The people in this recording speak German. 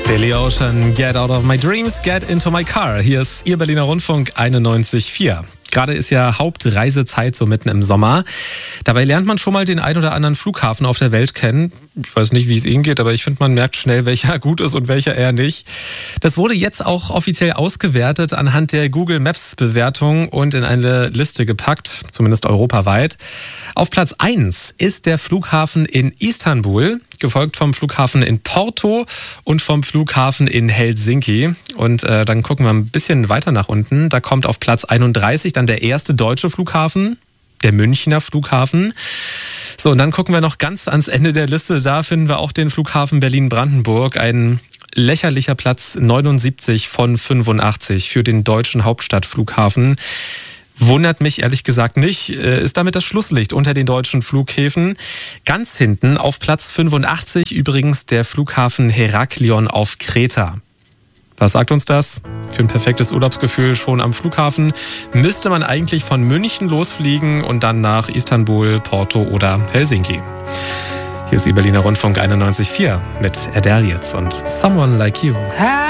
Billy Ocean, Get Out of My Dreams, Get Into My Car. Hier ist Ihr Berliner Rundfunk 91.4. Gerade ist ja Hauptreisezeit so mitten im Sommer. Dabei lernt man schon mal den ein oder anderen Flughafen auf der Welt kennen. Ich weiß nicht, wie es Ihnen geht, aber ich finde, man merkt schnell, welcher gut ist und welcher eher nicht. Das wurde jetzt auch offiziell ausgewertet anhand der Google Maps Bewertung und in eine Liste gepackt, zumindest europaweit. Auf Platz 1 ist der Flughafen in Istanbul, gefolgt vom Flughafen in Porto und vom Flughafen in Helsinki. Und dann gucken wir ein bisschen weiter nach unten. Da kommt auf Platz 31 dann der erste deutsche Flughafen, der Münchner Flughafen. So, und dann gucken wir noch ganz ans Ende der Liste. Da finden wir auch den Flughafen Berlin-Brandenburg. Ein lächerlicher Platz 79 von 85 für den deutschen Hauptstadtflughafen. Wundert mich ehrlich gesagt nicht, ist damit das Schlusslicht unter den deutschen Flughäfen. Ganz hinten auf Platz 85 übrigens der Flughafen Heraklion auf Kreta. Was sagt uns das? Für ein perfektes Urlaubsgefühl schon am Flughafen müsste man eigentlich von München losfliegen und dann nach Istanbul, Porto oder Helsinki. Hier ist Ihr Berliner Rundfunk 91.4 mit Adele jetzt und Someone Like You.